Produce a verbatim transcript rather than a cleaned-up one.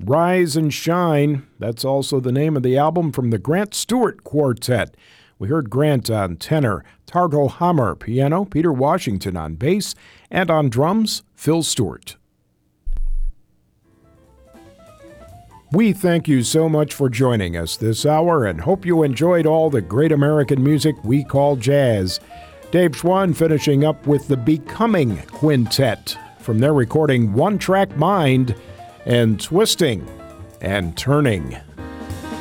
Rise and Shine. That's also the name of the album from the Grant Stewart Quartet. We heard Grant on tenor, Targo Hammer piano, Peter Washington on bass, and on drums, Phil Stewart. We thank you so much for joining us this hour and hope you enjoyed all the great American music we call jazz. Dave Schwann finishing up with the Becoming Quintet from their recording One Track Mind and Twisting and Turning.